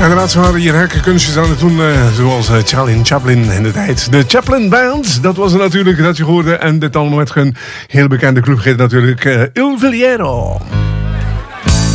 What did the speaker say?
Inderdaad, ze hadden hier hekke kunstjes aan het doen, zoals Charlie Chaplin in de tijd. De Chaplin Band, dat was het natuurlijk dat je hoorde. En dit allemaal met een heel bekende club heet natuurlijk Il Veliero.